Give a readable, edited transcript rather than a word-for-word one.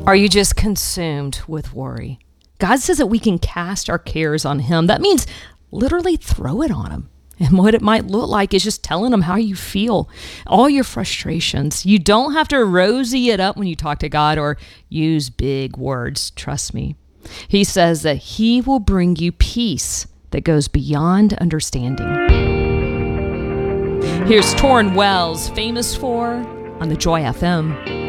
Are you just consumed with worry? God says that we can cast our cares on him. That means literally throw it on him. And what it might look like is just telling him how you feel, all your frustrations. You don't have to rosy it up when you talk to God or use big words. Trust me. He says that he will bring you peace that goes beyond understanding. Here's Torrin Wells, Famous For, on the Joy FM.